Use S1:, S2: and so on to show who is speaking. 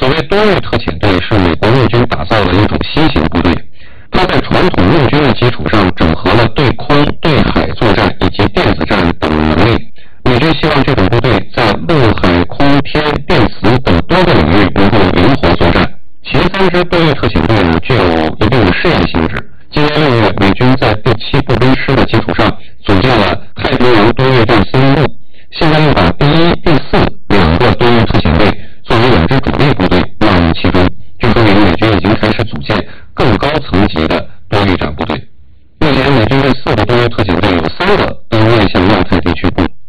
S1: 所谓多域特遣队是美国陆军打造的一种新型部队，它在传统陆军的基础上整合了对空、对海作战以及电子战等能力。美军希望这种部队在陆海空天电磁等多个领域能够灵活作战。前3支多域特遣队呢具有一定的试验性质。今年6月，美军在第7步兵师的基础上组建了太平洋多域战司令部，现在又把第1、第4两个多域特遣队作为2支主力